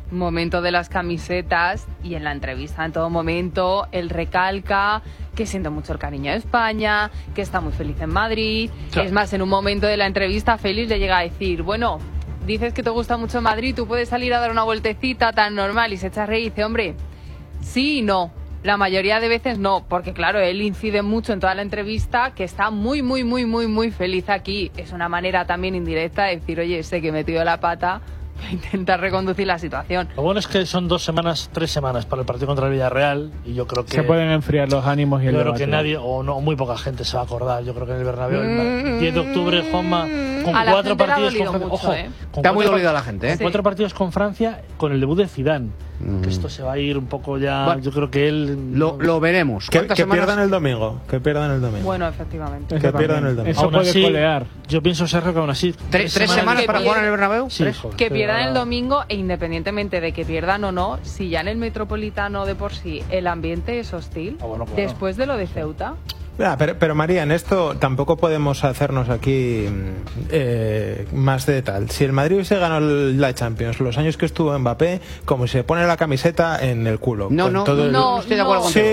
momento de las camisetas, y en la entrevista en todo momento él recalca que siente mucho el cariño de España, que está muy feliz en Madrid. Claro. Es más, en un momento de la entrevista Félix le llega a decir, bueno, dices que te gusta mucho Madrid, tú puedes salir a dar una vueltecita tan normal, y se echa a reír y dice, hombre, sí y no. La mayoría de veces no, porque claro, él incide mucho en toda la entrevista que está muy, muy, muy, muy, muy feliz aquí. Es una manera también indirecta de decir, oye, sé que he metido la pata, voy a intentar reconducir la situación. Lo bueno es que son 3 semanas para el partido contra el Villarreal, y yo creo que se pueden enfriar los ánimos y el yo creo debate. que nadie, o no, muy poca gente se va a acordar. Yo creo que en el Bernabéu, el 10 de octubre, Juanma, con a la 4 gente le ha partidos dolido con Francia. mucho, Ojo, ¿eh? Está muy dolida la gente, ¿eh? Con 4 partidos con Francia, con el debut de Zidane. Que esto se va a ir un poco ya. Bueno, yo creo que él. Lo veremos. Que pierdan el domingo. Que pierdan el domingo. Bueno, efectivamente. Que pierdan el domingo. Eso Aún puede así, colear. Yo pienso, Sergio, que aún así. 3 semanas para jugar en el Bernabéu. Sí, ¿Tres? joder, Que pierdan el domingo, e independientemente de que pierdan o no, si ya en el Metropolitano de por sí el ambiente es hostil, bueno, claro. después de lo de Ceuta. Pero María, en esto tampoco podemos hacernos aquí más de tal. Si el Madrid se ganó la Champions los años que estuvo Mbappé, como se pone la camiseta en el culo. No, estoy de acuerdo contigo.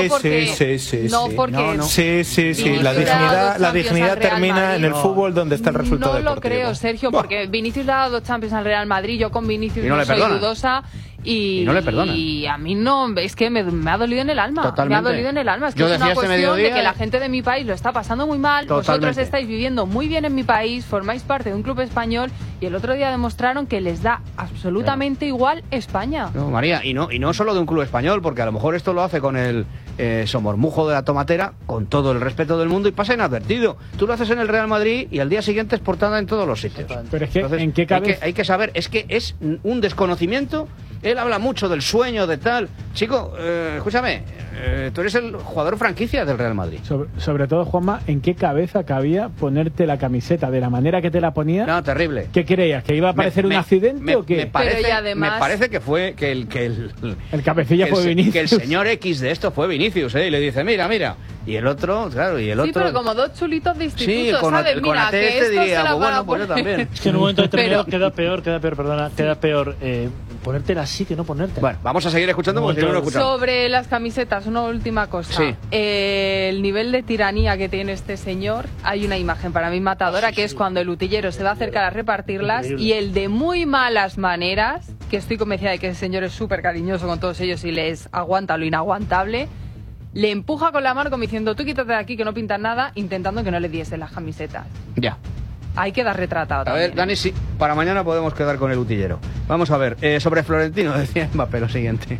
Sí. La dignidad termina en el fútbol, donde está el resultado deportivo. No lo creo, Sergio, porque Vinicius le ha dado 2 Champions al Real Madrid. Yo con Vinicius no soy dudosa. Y no le perdona. Y a mí no, es que me ha dolido en el alma. Totalmente. Me ha dolido en el alma. Es que Yo es una decía cuestión de que la gente de mi país lo está pasando muy mal. Totalmente. Vosotros estáis viviendo muy bien en mi país, formáis parte de un club español, y el otro día demostraron que les da absolutamente igual España. No, María, y no solo de un club español, porque a lo mejor esto lo hace con el somormujo de la tomatera, con todo el respeto del mundo, y pasa inadvertido. Tú lo haces en el Real Madrid y al día siguiente es portada en todos los sitios. Pero es que, Entonces, ¿en qué cabeza? hay que saber, es que es un desconocimiento. Él habla mucho del sueño, de tal. Chico, escúchame, tú eres el jugador franquicia del Real Madrid. Sobre todo, Juanma, ¿en qué cabeza cabía ponerte la camiseta de la manera que te la ponía? No, terrible. ¿Qué creías? ¿Que iba a parecer un accidente o qué? Me parece que fue que el cabecilla fue Vinicius. Que el señor X de esto fue Vinicius, y le dice, mira. Y el otro, claro, Sí, pero como 2 chulitos de instituto, sí, ¿sabes? Mira, que esto diría, se la van a pues yo también. Es que en un momento determinado queda peor ponértela así que no ponértela. Bueno, vamos a seguir escuchando porque si no lo escuchamos. Sobre las camisetas, una última cosa. Sí. El nivel de tiranía que tiene este señor, hay una imagen para mí matadora, que es cuando el utillero se va a acercar a repartirlas. Increíble. Y el de muy malas maneras, que estoy convencida de que el señor es súper cariñoso con todos ellos y les aguanta lo inaguantable, le empuja con la mano como diciendo, tú quítate de aquí que no pintas nada, intentando que no le diese las camisetas. Ya. Hay que dar retratado también. A ver, Dani, sí, para mañana podemos quedar con el utillero. Vamos a ver, sobre Florentino, decía Mbappé lo siguiente.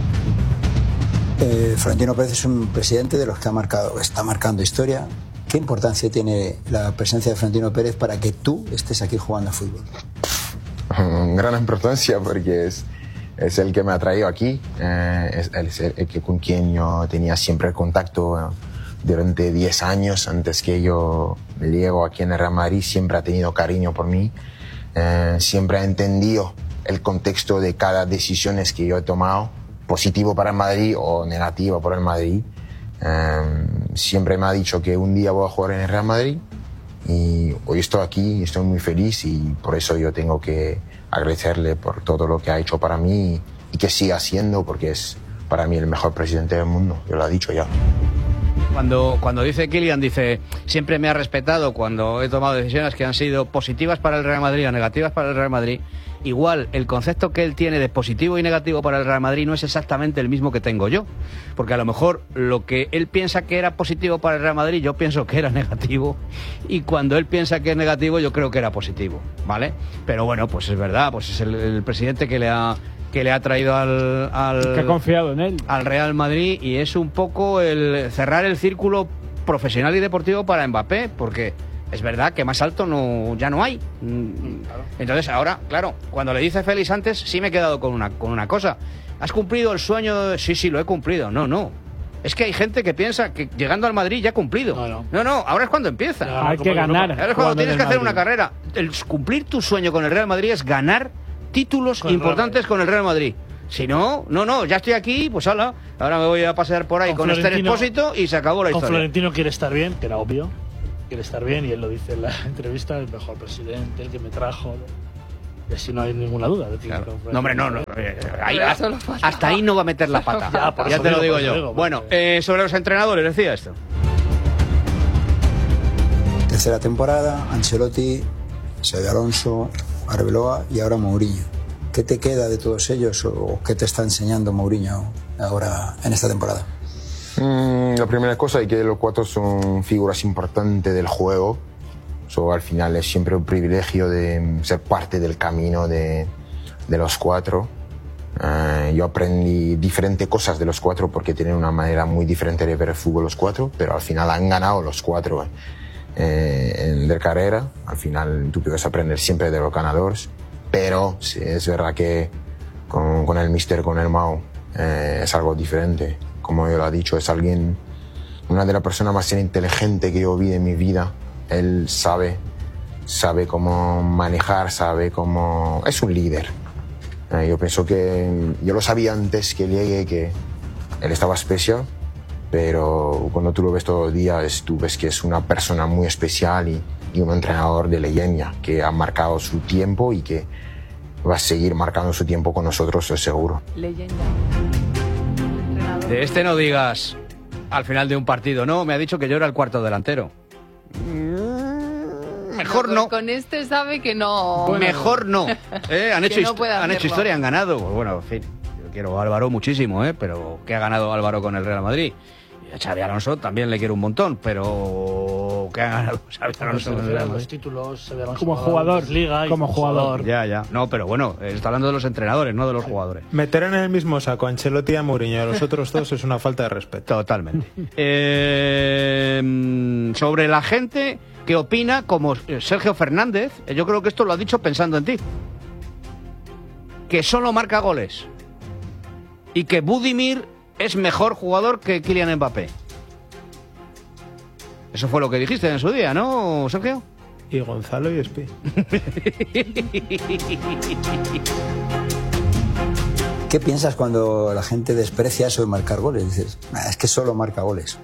Florentino Pérez es un presidente de los que está marcando historia. ¿Qué importancia tiene la presencia de Florentino Pérez para que tú estés aquí jugando a fútbol? Gran importancia porque es el que me ha traído aquí, es el que con quien yo tenía siempre contacto durante 10 años antes que yo llego aquí en el Real Madrid. Siempre ha tenido cariño por mí, siempre ha entendido el contexto de cada decisión que yo he tomado, positivo para el Madrid o negativo para el Madrid. Siempre me ha dicho que un día voy a jugar en el Real Madrid, y hoy estoy aquí y estoy muy feliz, y por eso yo tengo que agradecerle por todo lo que ha hecho para mí y que siga haciendo, porque es para mí el mejor presidente del mundo, yo lo he dicho ya. Cuando dice Kylian, dice, siempre me ha respetado cuando he tomado decisiones que han sido positivas para el Real Madrid o negativas para el Real Madrid. Igual, el concepto que él tiene de positivo y negativo para el Real Madrid no es exactamente el mismo que tengo yo. Porque a lo mejor lo que él piensa que era positivo para el Real Madrid, yo pienso que era negativo. Y cuando él piensa que es negativo, yo creo que era positivo, ¿vale? Pero bueno, pues es verdad, pues es el presidente que le ha traído que ha confiado en él, al Real Madrid, y es un poco el cerrar el círculo profesional y deportivo para Mbappé, porque es verdad que más alto ya no hay. Entonces ahora, claro, cuando le dice Félix antes, sí me he quedado con una cosa. ¿Has cumplido el sueño? Sí, lo he cumplido. No. Es que hay gente que piensa que llegando al Madrid ya ha cumplido. No, ahora es cuando empieza. Claro, hay que ganar. Ahora es cuando tienes que hacer una carrera. El cumplir tu sueño con el Real Madrid es ganar títulos importantes con el Real Madrid. Si no, ya estoy aquí, pues ahora me voy a pasear por ahí con Esther Expósito y se acabó la historia. Florentino quiere estar bien, que era obvio. Quiere estar bien, y él lo dice en la entrevista, el mejor presidente, el que me trajo. Y así no hay ninguna duda. Claro. No, hombre, no. Ahí, Pero solo falta. hasta ahí no va a meter la pata. Ya te lo digo yo. Bueno, sobre los entrenadores decía esto. Tercera temporada, Ancelotti, Xabi Alonso, Arbeloa y ahora Mourinho. ¿Qué te queda de todos ellos o qué te está enseñando Mourinho ahora en esta temporada? La primera cosa es que los 4 son figuras importantes del juego. Al final es siempre un privilegio de ser parte del camino de los 4. Yo aprendí diferentes cosas de los 4 porque tienen una manera muy diferente de ver el fútbol los 4, pero al final han ganado los 4 en la carrera. Al final tú puedes aprender siempre de los ganadores, pero sí, es verdad que con el míster, con el Mau, es algo diferente. Como yo lo he dicho, es una de las personas más inteligentes que yo vi en mi vida. Él sabe cómo manejar, es un líder. Yo pienso que yo lo sabía antes que llegue, que él estaba especial, pero cuando tú lo ves todos los días, tú ves que es una persona muy especial y un entrenador de leyenda que ha marcado su tiempo y que va a seguir marcando su tiempo con nosotros, estoy seguro. Leyenda. De este no digas al final de un partido, no, me ha dicho que yo era el cuarto delantero. Mejor no. Con este sabe que no. Mejor no. Han hecho historia, han ganado. Pues bueno, en fin, yo quiero a Álvaro muchísimo, pero ¿qué ha ganado Álvaro con el Real Madrid? Y a Xabi Alonso también le quiero un montón, pero ¿qué ha ganado Xabi Alonso con el Real Madrid? Los títulos, Xabi Alonso Como jugador, Liga, como jugador. Ya. No, pero bueno, está hablando de los entrenadores, no de los jugadores. Meter en el mismo saco a Ancelotti y a Mourinho y a los otros 2 es una falta de respeto. Totalmente. Sobre la gente que opina como Sergio Fernández, yo creo que esto lo ha dicho pensando en ti, que solo marca goles y que Budimir es mejor jugador que Kylian Mbappé. Eso fue lo que dijiste en su día, ¿no, Sergio? Y Gonzalo y Espi. ¿Qué piensas cuando la gente desprecia eso de marcar goles? Dices, es que solo marca goles.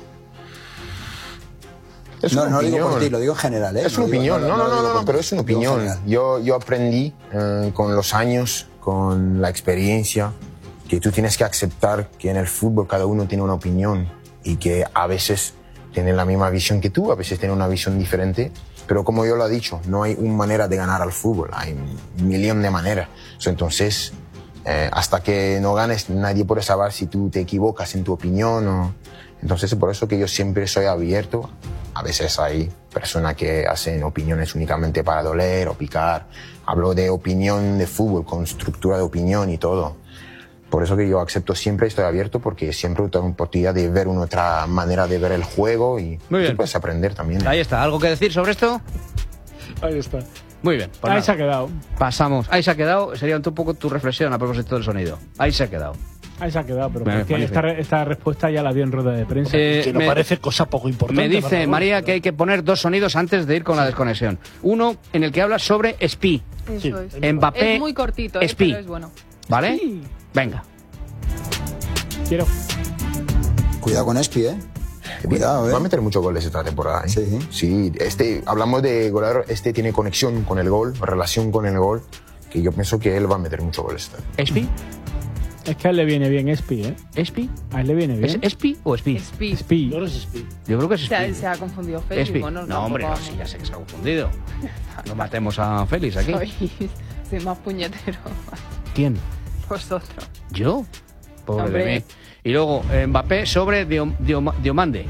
No digo por ti, lo digo en general. Es una opinión, no, pero es una opinión. Yo aprendí con los años, con la experiencia, que tú tienes que aceptar que en el fútbol cada uno tiene una opinión y que a veces tienen la misma visión que tú, a veces tienen una visión diferente, pero como yo lo he dicho, no hay una manera de ganar al fútbol, hay un millón de maneras. Entonces, hasta que no ganes, nadie puede saber si tú te equivocas en tu opinión o... Entonces es por eso que yo siempre soy abierto. A veces hay personas que hacen opiniones únicamente para doler o picar. Hablo de opinión de fútbol, con estructura de opinión y todo. Por eso que yo acepto siempre, estoy abierto, porque siempre tengo oportunidad de ver una otra manera de ver el juego y tú puedes aprender también. Ahí está, ¿algo que decir sobre esto? Ahí está. Muy bien. Pues ahí nada. Se ha quedado. Pasamos. Ahí se ha quedado. Sería un poco tu reflexión a propósito del sonido. Ahí se ha quedado. Ahí se ha quedado, pero esta respuesta ya la dio en rueda de prensa. Que no parece cosa poco importante. Me dice María que hay que poner 2 sonidos antes de ir con la desconexión. Uno en el que habla sobre Espi. Eso es. Mbappé. Es muy cortito, Espi. pero es bueno. ¿Vale? Sí. Venga. Quiero. Cuidado con Espi, Cuidado, Va a meter muchos goles esta temporada, Sí, hablamos de goleador, tiene conexión con el gol, relación con el gol, que yo pienso que él va a meter muchos goles. ¿Espi? Es que a él le viene bien Espi, ¿Espi? A él le viene bien. ¿Es Espi o Espi? Espi. Yo creo que es Espi. Yo creo que es Espi. Se ha confundido Félix. Espi. Bueno, no, hombre, no, sí, ya sé que se ha confundido. No matemos a Félix aquí. Soy más puñetero. ¿Quién? Vosotros. ¿Yo? Pobre Hombre. de mí. Y luego Mbappé sobre Diomande.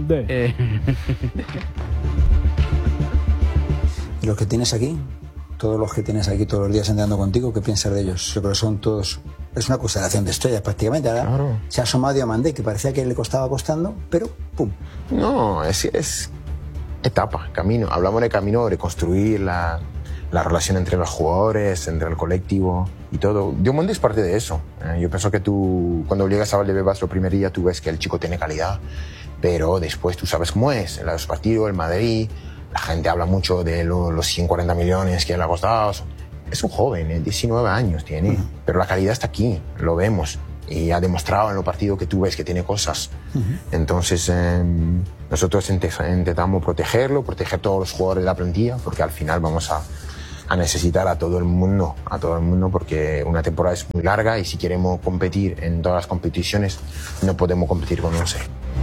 ¿Y los que tienes aquí? Todos los que tienes aquí todos los días andando contigo, ¿qué piensas de ellos? Yo creo que son todos... Es una constelación de estrellas prácticamente. Ahora Claro. se ha asomado Diomandé, que parecía que le costaba costando, pero ¡pum! No, es etapa, camino. Hablamos de camino, de construir la relación entre los jugadores, entre el colectivo y todo. Diomande es parte de eso. Yo pienso que tú, cuando llegas a Valdebebas, el primer día tú ves que el chico tiene calidad, pero después tú sabes cómo es. En los partidos, el Madrid, la gente habla mucho de los 140 millones que le ha costado. Es un joven, 19 años tiene, pero la calidad está aquí, lo vemos. Y ha demostrado en los partidos que tú ves que tiene cosas. Entonces, nosotros intentamos proteger todos los jugadores de la plantilla, porque al final vamos a a necesitar a todo el mundo, porque una temporada es muy larga y si queremos competir en todas las competiciones no podemos competir con 11.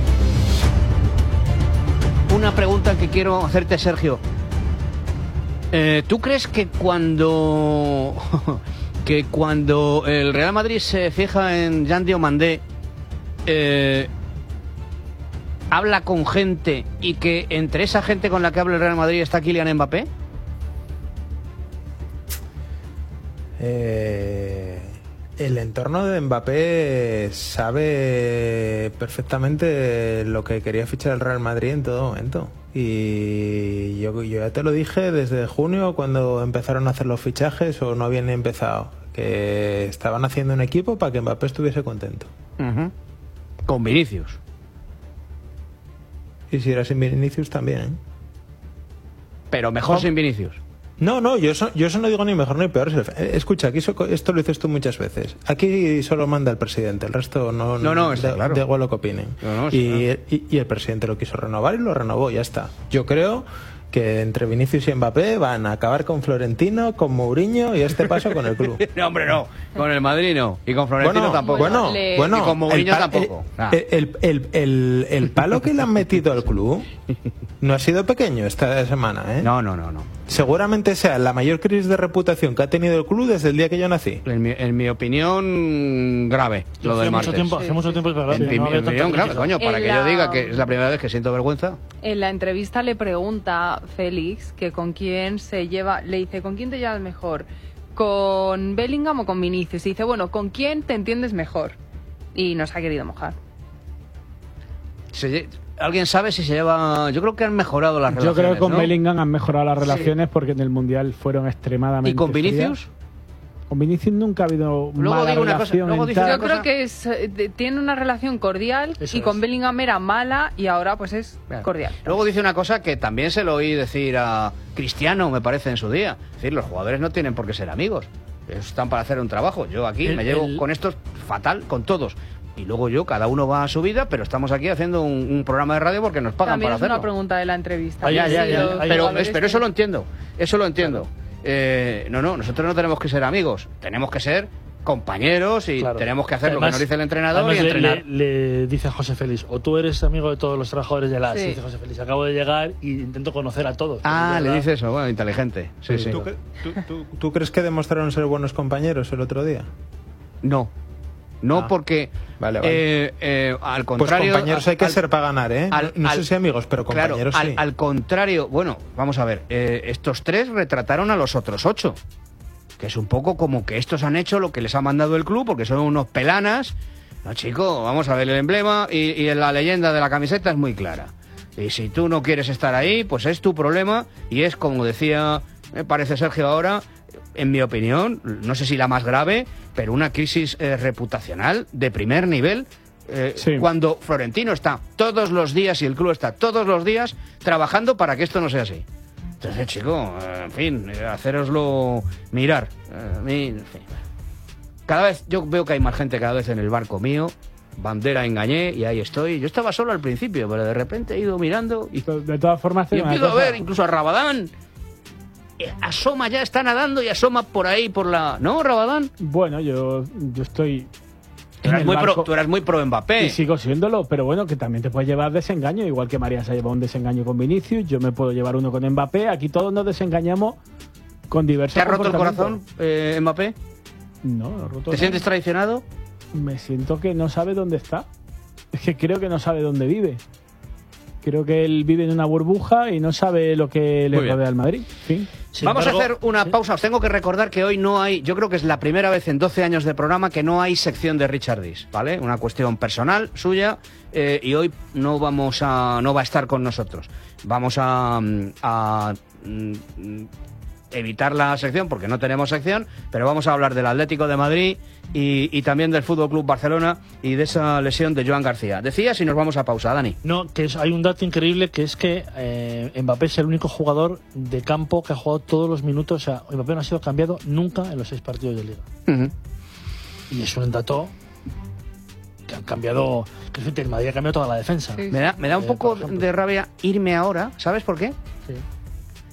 Una pregunta que quiero hacerte, Sergio. ¿Tú crees que cuando el Real Madrid se fija en Jean Diomandé, habla con gente y que entre esa gente con la que habla el Real Madrid está Kylian Mbappé? El entorno de Mbappé sabe perfectamente lo que quería fichar el Real Madrid en todo momento. Y yo ya te lo dije desde junio, cuando empezaron a hacer los fichajes, o no habían empezado, que estaban haciendo un equipo para que Mbappé estuviese contento. Con Vinicius. Y si era sin Vinicius también, ¿eh? Pero mejor sin Vinicius. No, yo eso no digo ni mejor ni peor. Escucha, aquí esto lo dices tú muchas veces. Aquí solo manda el presidente, el resto no está claro. Da igual lo que opinen. Y el presidente lo quiso renovar y lo renovó, ya está. Yo creo que entre Vinicius y Mbappé van a acabar con Florentino, con Mourinho y este paso con el club. No, hombre, no. Con el Madrid no. Y con Florentino tampoco. Y con Mourinho tampoco. El palo que le han metido al club no ha sido pequeño esta semana, ¿eh? No. Seguramente sea la mayor crisis de reputación que ha tenido el club desde el día que yo nací. En mi opinión, grave. Lo del martes. Hace mucho tiempo es verdad. En mi opinión, grave, coño, para que yo diga que es la primera vez que siento vergüenza. En la entrevista le pregunta Félix que con quién se lleva, le dice, ¿con quién te llevas mejor? ¿Con Bellingham o con Vinicius? Y dice, bueno, ¿con quién te entiendes mejor? Y no se ha querido mojar. ¿Alguien sabe si se lleva...? Yo creo que han mejorado las relaciones, yo creo que con ¿no? Bellingham han mejorado las relaciones porque en el Mundial fueron extremadamente ¿Y con Vinicius? frías. Con Vinicius nunca ha habido mala relación. Yo creo que tiene una relación cordial. Eso y con es. Bellingham era mala y ahora pues es cordial. Luego dice una cosa que también se lo oí decir a Cristiano, me parece, en su día. Es decir, los jugadores no tienen por qué ser amigos. Están para hacer un trabajo. Yo aquí me llevo con estos fatal, con todos. Y luego cada uno va a su vida, pero estamos aquí haciendo un programa de radio porque nos pagan También para hacerlo. es una pregunta de la entrevista. Pero eso lo entiendo. No, nosotros no tenemos que ser amigos, tenemos que ser compañeros y tenemos que hacer lo que nos dice el entrenador y entrenar. Le dice a José Félix, o tú eres amigo de todos los trabajadores de la AS. Dice José Félix, acabo de llegar y intento conocer a todos. Le dice eso, bueno, inteligente. Sí. ¿Tú crees que demostraron ser buenos compañeros el otro día? No, porque Vale. al contrario... Pues compañeros hay que ser para ganar, ¿eh? No sé si amigos, pero compañeros sí. Al contrario, bueno, vamos a ver, estos tres retrataron a los otros 8, que es un poco como que estos han hecho lo que les ha mandado el club, porque son unos pelanas. No, chico, vamos a ver el emblema y la leyenda de la camiseta es muy clara. Y si tú no quieres estar ahí, pues es tu problema y es, como decía, me parece Sergio ahora, en mi opinión, no sé si la más grave, pero una crisis reputacional de primer nivel, cuando Florentino está todos los días y el club está todos los días trabajando para que esto no sea así. Entonces, chico, en fin, hacéroslo mirar. En fin. Cada vez, yo veo que hay más gente cada vez en el barco mío. Bandera engañé y ahí estoy. Yo estaba solo al principio, pero de repente he ido mirando y de todas formas y empiezo a ver incluso a Rabadán. Asoma, ya está nadando y asoma por ahí, por la... ¿No, Rabadán? Bueno, yo estoy... Tú eras muy pro Mbappé. Y sigo siéndolo, pero bueno, que también te puedes llevar desengaño, igual que María se ha llevado un desengaño con Vinicius, yo me puedo llevar uno con Mbappé, aquí todos nos desengañamos con diversos... ¿Te ha roto el corazón, Mbappé? No, no ha roto. ¿Te sientes traicionado? Me siento que no sabe dónde está. Es que creo que no sabe dónde vive. Creo que él vive en una burbuja y no sabe lo que le rodea al Madrid. ¿Sí? Vamos a hacer una pausa. Os tengo que recordar que hoy no hay, yo creo que es la primera vez en 12 años de programa que no hay sección de Richard Dish, ¿vale? Una cuestión personal suya y hoy no va a estar con nosotros. Vamos a evitar la sección porque no tenemos sección, pero vamos a hablar del Atlético de Madrid y también del Fútbol Club Barcelona y de esa lesión de Joan García. Decías y nos vamos a pausa, Dani. No, hay un dato increíble que es que Mbappé es el único jugador de campo que ha jugado todos los minutos. O sea, Mbappé no ha sido cambiado nunca en los 6 partidos de Liga. Y es un dato que han cambiado, que el Madrid ha cambiado toda la defensa. Sí. Me da un poco de rabia irme ahora, ¿sabes por qué? Sí.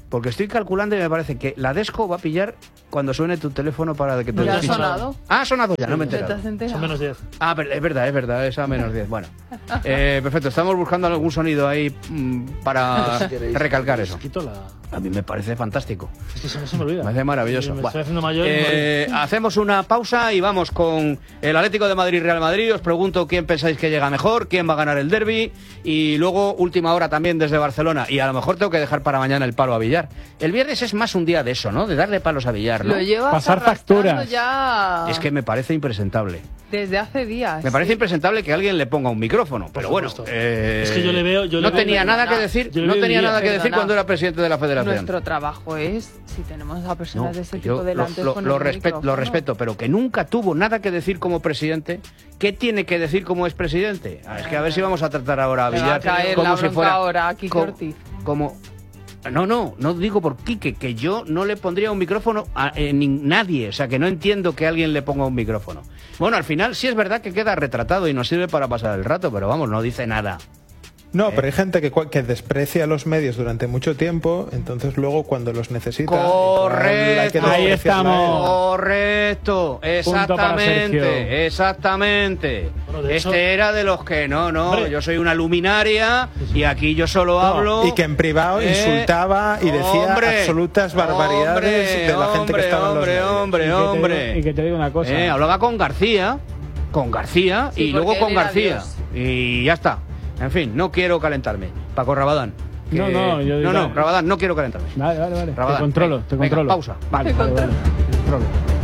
Porque estoy calculando y me parece que la Desco va a pillar cuando suene tu teléfono para que te ¿Ya ha despiches. sonado? Ah, ha sonado ya, no me he ¿Te enterado. has enterado? Son menos 10. Ah, pero es verdad, es a menos 10. Bueno, perfecto, estamos buscando algún sonido ahí para recalcar eso. Quito la... A mí me parece fantástico. Es que se me olvida. Me parece maravilloso. Me Bueno, estoy haciendo mayor. hacemos una pausa y vamos con el Atlético de Madrid, Real Madrid. Os pregunto quién pensáis que llega mejor, quién va a ganar el derbi. Y luego, última hora también desde Barcelona. Y a lo mejor tengo que dejar para mañana el palo a Villar. El viernes es más un día de eso, ¿no? De darle palos a Villar, ¿no? Lo llevas Pasar arrastrando facturas. ya Es que me parece impresentable. desde hace días. Me parece impresentable que alguien le ponga un micrófono, pero bueno. supuesto. Es que yo le veo... no tenía nada que decir, yo le no veo tenía día. nada que decir Perdona. cuando era presidente de la Federación. Nuestro trabajo es, si tenemos a personas de ese yo tipo delante, lo poner un respeto, micrófono. pero que nunca tuvo nada que decir como presidente. ¿Qué tiene que decir como expresidente? Es que a ver si vamos a tratar ahora a Le va a Villar caer como la si bronca fuera ahora a Quique co- Ortiz. como no digo por Quique, que yo no le pondría un micrófono a nadie, o sea, que no entiendo que alguien le ponga un micrófono. Bueno, al final sí es verdad que queda retratado y nos sirve para pasar el rato, pero vamos, no dice nada. No, pero hay gente que desprecia a los medios durante mucho tiempo, entonces luego cuando los necesita... hay que Correcto, Ahí despreciarla a él. estamos. Correcto, Punto para Sergio. exactamente. Bueno, de hecho- Este era de los que no, Hombre. yo soy una luminaria y aquí yo solo hablo. Y que en privado insultaba y decía absolutas barbaridades de la gente que estaba en los medios. hombre. Y que te digo una cosa. Hablaba con García Sí, y luego porque con él era García Dios. y ya está. En fin, no quiero calentarme. Paco Rabadán. No, yo digo- no, Rabadán, no quiero calentarme. Vale. Rabadán, Te controlo, venga, te venga, controlo. pausa. Vale. Vale. Te controlo.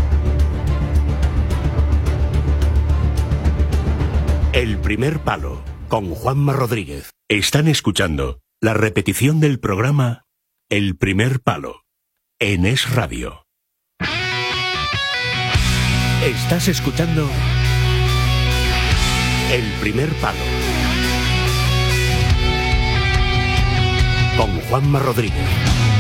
El primer palo, con Juanma Rodríguez. Están escuchando la repetición del programa El primer palo, en Es Radio. Estás escuchando El primer palo, con Juanma Rodríguez.